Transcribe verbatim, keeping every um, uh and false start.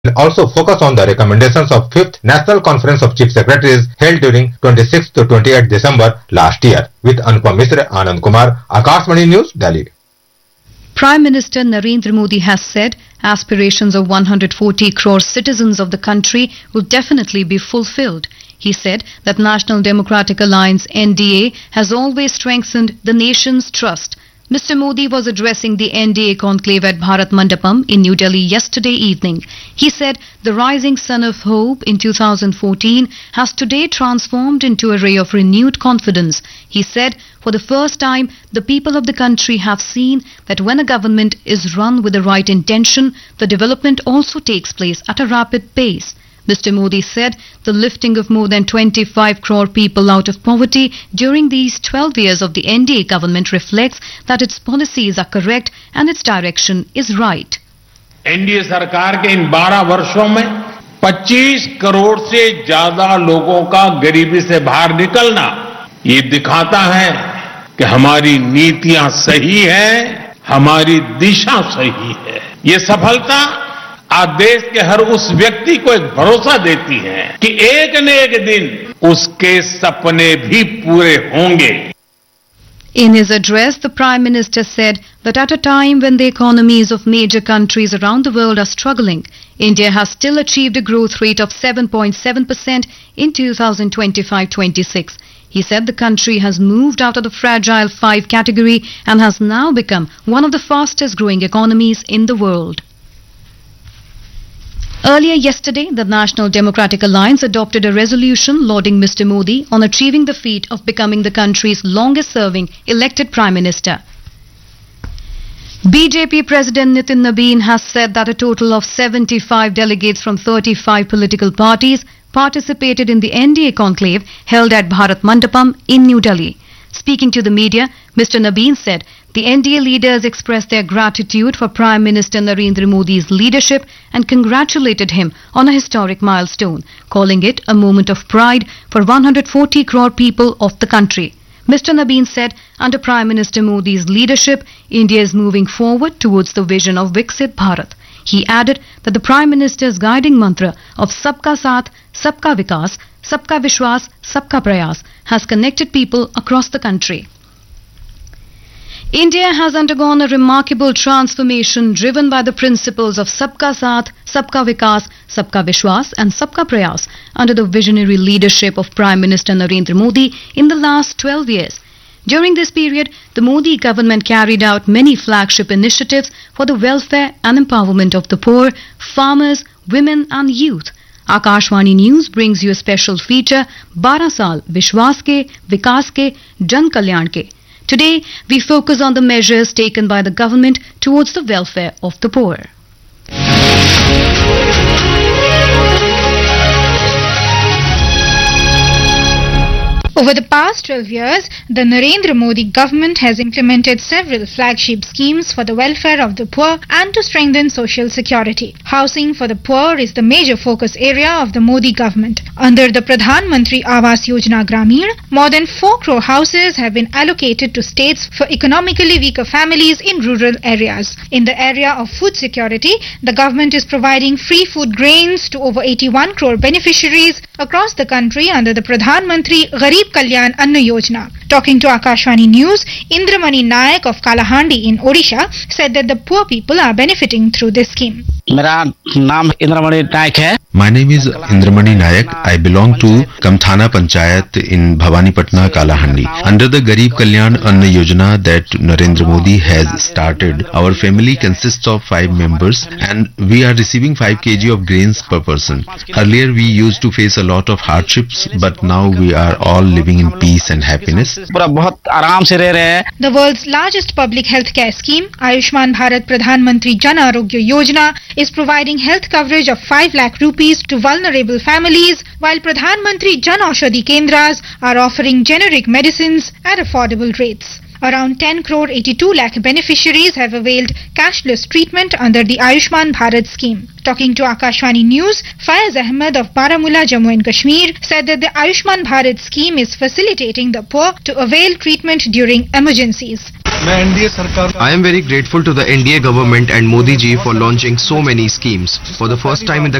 will also focus on the recommendations of fifth National Conference of Chief Secretaries held during twenty-sixth to twenty-eighth December last year. With Anupam Misra, Anand Kumar, Akashvani News, Delhi. Prime Minister Narendra Modi has said aspirations of one hundred forty crore citizens of the country will definitely be fulfilled. He said that National Democratic Alliance N D A has always strengthened the nation's trust. Mister Modi was addressing the N D A conclave at Bharat Mandapam in New Delhi yesterday evening. He said the rising sun of hope in two thousand fourteen has today transformed into a ray of renewed confidence. He said for the first time the people of the country have seen that when a government is run with the right intention, the development also takes place at a rapid pace. Mister Modi said the lifting of more than twenty-five crore people out of poverty during these twelve years of the N D A government reflects that its policies are correct and its direction is right. N D A सरकार के इन बारह वर्षों में पच्चीस करोड़ से ज्यादा लोगों का गरीबी से बाहर निकलना ये दिखाता है कि हमारी नीतियां सही हैं, हमारी दिशा सही है। ये सफलता आज देश के हर उस व्यक्ति को एक भरोसा देती है कि एक न एक दिन उसके सपने भी पूरे होंगे। In his address, the Prime Minister said that at a time when the economies of major countries around the world are struggling, India has still achieved a growth rate of seven point seven percent in two thousand twenty-five twenty-six. He said the country has moved out of the fragile five category and has now become one of the fastest growing economies in the world. Earlier yesterday, the National Democratic Alliance adopted a resolution lauding Mister Modi on achieving the feat of becoming the country's longest-serving elected Prime Minister. B J P President Nitin Nabin has said that a total of seventy-five delegates from thirty-five political parties participated in the N D A conclave held at Bharat Mandapam in New Delhi. Speaking to the media, Mister Nabin said the N D A leaders expressed their gratitude for Prime Minister Narendra Modi's leadership and congratulated him on a historic milestone, calling it a moment of pride for one hundred forty crore people of the country. Mister Nabin said under Prime Minister Modi's leadership, India is moving forward towards the vision of Viksit Bharat. He added that the Prime Minister's guiding mantra of Sabka Saath, Sabka Vikas, Sabka Vishwas, Sabka Prayas has connected people across the country. India has undergone a remarkable transformation driven by the principles of Sabka Saath, Sabka Vikas, Sabka Vishwas and Sabka Prayas under the visionary leadership of Prime Minister Narendra Modi in the last twelve years. During this period, the Modi government carried out many flagship initiatives for the welfare and empowerment of the poor, farmers, women and youth. Akashvani News brings you a special feature, बारह साल विश्वास के, विकास के, जन कल्याण के. Today, we focus on the measures taken by the government towards the welfare of the poor. Over the past twelve years, the Narendra Modi government has implemented several flagship schemes for the welfare of the poor and to strengthen social security. Housing for the poor is the major focus area of the Modi government. Under the Pradhan Mantri Awas Yojana Grameen, more than four crore houses have been allocated to states for economically weaker families in rural areas. In the area of food security, the government is providing free food grains to over eighty-one crore beneficiaries across the country under the Pradhan Mantri Garib Kalyan Anna Yojana. Talking to Akashvani News, Indramani Nayak of Kalahandi in Odisha said that the poor people are benefiting through this scheme. My name is Indramani Nayak. I belong to Kamthana Panchayat in Bhavanipatna, Kalahandi. Under the Garib Kalyan Anna Yojana that Narendra Modi has started, our family consists of five members and we are receiving five kilograms of grains per person. Earlier we used to face a lot of hardships, but now we are all living in peace and happiness. The world's largest public health care scheme, Ayushman Bharat Pradhan Mantri Jan Arogya Yojana, is providing health coverage of five lakh rupees to vulnerable families, while Pradhan Mantri Jan Aushadhi Kendras are offering generic medicines at affordable rates. Around ten crore eighty-two lakh beneficiaries have availed cashless treatment under the Ayushman Bharat scheme. Talking to Akashvani News, Faiz Ahmed of Baramulla, Jammu and Kashmir said that the Ayushman Bharat scheme is facilitating the poor to avail treatment during emergencies. मैं NDA सरकार I am very grateful to the N D A government and Modi ji for launching so many schemes. For the first time in the